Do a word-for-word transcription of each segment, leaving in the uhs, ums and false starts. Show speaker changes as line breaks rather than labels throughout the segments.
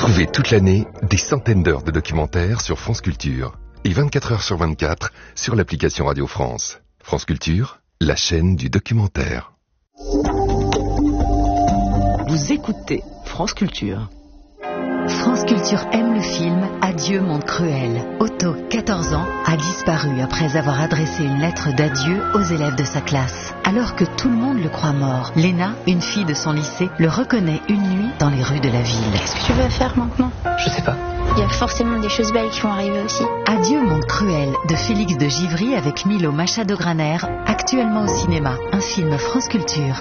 Retrouvez toute l'année des centaines d'heures de documentaires sur France Culture et vingt-quatre heures sur vingt-quatre sur l'application Radio France. France Culture, la chaîne du documentaire.
Vous écoutez France Culture.
France Culture aime le film Adieu monde cruel. Otto, quatorze ans, a disparu après avoir adressé une lettre d'adieu aux élèves de sa classe. Alors que tout le monde le croit mort, Léna, une fille de son lycée, le reconnaît une nuit dans les rues de la ville.
Qu'est-ce que tu veux faire maintenant ?
Je sais pas.
Il y a forcément des choses belles qui vont arriver aussi.
Adieu monde cruel de Félix de Givry avec Milo Machado-Graner, actuellement au cinéma. Un film France Culture.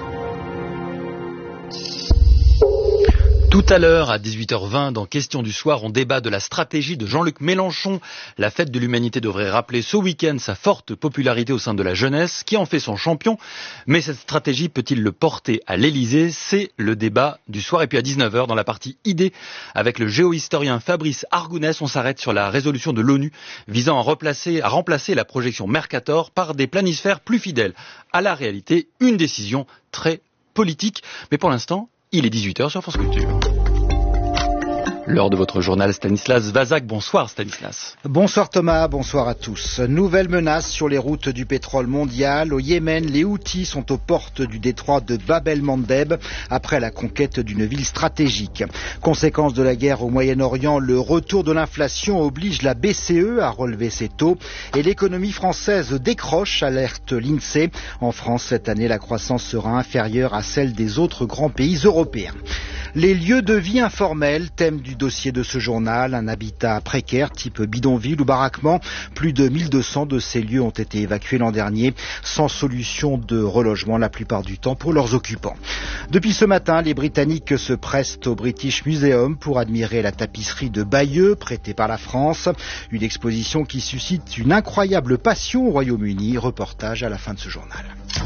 Tout à l'heure, à dix-huit heures vingt, dans Question du soir, on débat de la stratégie de Jean-Luc Mélenchon. La fête de l'humanité devrait rappeler ce week-end sa forte popularité au sein de la jeunesse, qui en fait son champion. Mais cette stratégie peut-il le porter à l'Elysée ? C'est le débat du soir. Et puis à dix-neuf heures, dans la partie idées, avec le géohistorien Fabrice Argounès, on s'arrête sur la résolution de l'ONU visant à, replacer, à remplacer la projection Mercator par des planisphères plus fidèles à la réalité. Une décision très politique. Mais pour l'instant, il est dix-huit heures sur France Culture. L'heure de votre journal, Stanislas Vazak. Bonsoir Stanislas.
Bonsoir Thomas, bonsoir à tous. Nouvelle menace sur les routes du pétrole mondial. Au Yémen, les Houthis sont aux portes du détroit de Bab el-Mandeb après la conquête d'une ville stratégique. Conséquence de la guerre au Moyen-Orient, le retour de l'inflation oblige la B C E à relever ses taux et l'économie française décroche, alerte l'INSEE. En France, cette année, la croissance sera inférieure à celle des autres grands pays européens. Les lieux de vie informels, thème du dossier de ce journal, un habitat précaire type bidonville ou baraquement. Plus de mille deux cents de ces lieux ont été évacués l'an dernier, sans solution de relogement la plupart du temps pour leurs occupants. Depuis ce matin, les Britanniques se pressent au British Museum pour admirer la tapisserie de Bayeux, prêtée par la France. Une exposition qui suscite une incroyable passion au Royaume-Uni. Reportage à la fin de ce journal.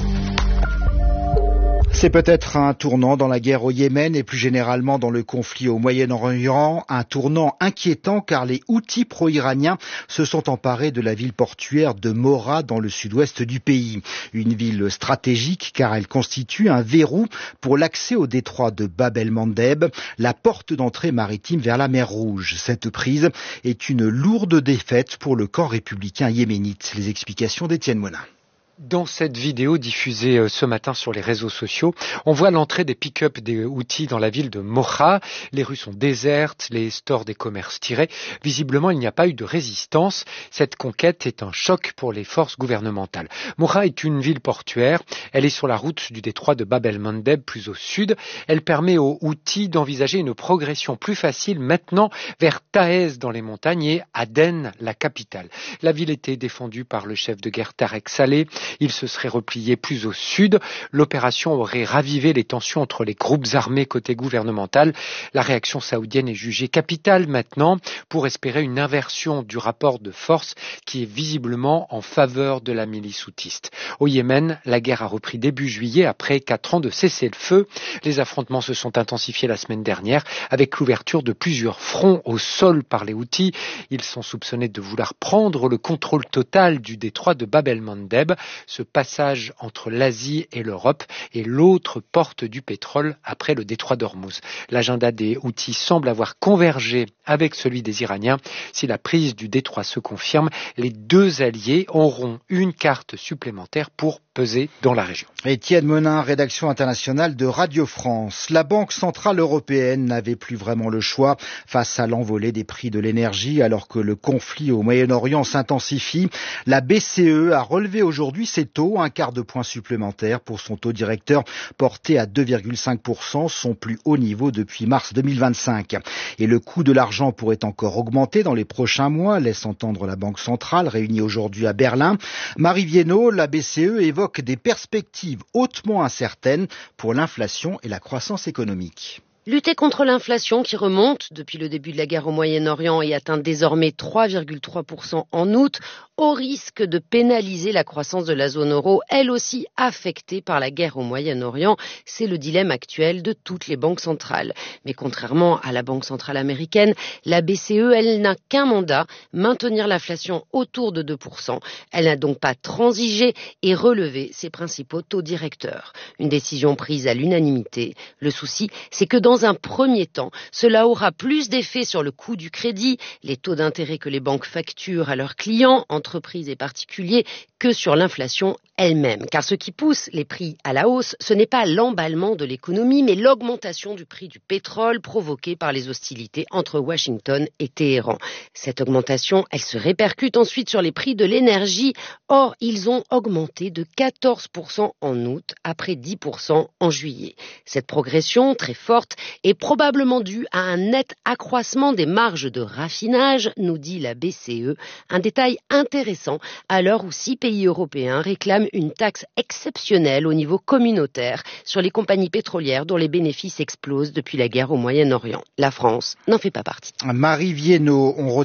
C'est peut-être un tournant dans la guerre au Yémen et plus généralement dans le conflit au Moyen-Orient, un tournant inquiétant car les Houthis pro-iraniens se sont emparés de la ville portuaire de Mora dans le sud-ouest du pays. Une ville stratégique car elle constitue un verrou pour l'accès au détroit de Bab el-Mandeb, la porte d'entrée maritime vers la mer Rouge. Cette prise est une lourde défaite pour le camp républicain yéménite. Les explications d'Étienne Monin.
Dans cette vidéo diffusée ce matin sur les réseaux sociaux, on voit l'entrée des pick-up des Houthis dans la ville de Mocha. Les rues sont désertes, les stores des commerces tirés. Visiblement, il n'y a pas eu de résistance. Cette conquête est un choc pour les forces gouvernementales. Mocha est une ville portuaire. Elle est sur la route du détroit de Bab el-Mandeb, plus au sud. Elle permet aux Houthis d'envisager une progression plus facile maintenant vers Taez dans les montagnes et Aden, la capitale. La ville était défendue par le chef de guerre Tarek Saleh. Il se serait replié plus au sud. L'opération aurait ravivé les tensions entre les groupes armés côté gouvernemental. La réaction saoudienne est jugée capitale maintenant pour espérer une inversion du rapport de force qui est visiblement en faveur de la milice houtiste. Au Yémen, la guerre a repris début juillet après quatre ans de cessez-le-feu. Les affrontements se sont intensifiés la semaine dernière avec l'ouverture de plusieurs fronts au sol par les Houthis. Ils sont soupçonnés de vouloir prendre le contrôle total du détroit de Bab el-Mandeb. Ce passage entre l'Asie et l'Europe est l'autre porte du pétrole après le détroit d'Ormuz. L'agenda des Houthis semble avoir convergé avec celui des Iraniens. Si la prise du détroit se confirme, les deux alliés auront une carte supplémentaire pour peser dans la région.
Étienne Monin, rédaction internationale de Radio France. La Banque centrale européenne n'avait plus vraiment le choix face à l'envolée des prix de l'énergie alors que le conflit au Moyen-Orient s'intensifie. La B C E a relevé aujourd'hui ses taux, un quart de point supplémentaire pour son taux directeur porté à deux virgule cinq pour cent, son plus haut niveau depuis mars deux mille vingt-cinq. Et le coût de l'argent pourrait encore augmenter dans les prochains mois, laisse entendre la Banque centrale réunie aujourd'hui à Berlin. Marie Viennot, la B C E évoque des perspectives hautement incertaines pour l'inflation et la croissance économique.
Lutter contre l'inflation qui remonte depuis le début de la guerre au Moyen-Orient et atteint désormais trois virgule trois pour cent en août, au risque de pénaliser la croissance de la zone euro, elle aussi affectée par la guerre au Moyen-Orient. C'est le dilemme actuel de toutes les banques centrales. Mais contrairement à la Banque centrale américaine, la B C E, elle n'a qu'un mandat, maintenir l'inflation autour de deux pour cent. Elle n'a donc pas transigé et relevé ses principaux taux directeurs. Une décision prise à l'unanimité. Le souci, c'est que dans Dans un premier temps, cela aura plus d'effet sur le coût du crédit, les taux d'intérêt que les banques facturent à leurs clients, entreprises et particuliers, que sur l'inflation elle-même. Car ce qui pousse les prix à la hausse, ce n'est pas l'emballement de l'économie, mais l'augmentation du prix du pétrole provoquée par les hostilités entre Washington et Téhéran. Cette augmentation, elle se répercute ensuite sur les prix de l'énergie. Or, ils ont augmenté de quatorze pour cent en août, après dix pour cent en juillet. Cette progression, très forte, est probablement due à un net accroissement des marges de raffinage, nous dit la B C E. Un détail intéressant à l'heure où six pays européens réclament une taxe exceptionnelle au niveau communautaire sur les compagnies pétrolières dont les bénéfices explosent depuis la guerre au Moyen-Orient. La France n'en fait pas partie.
Marie Viennot, on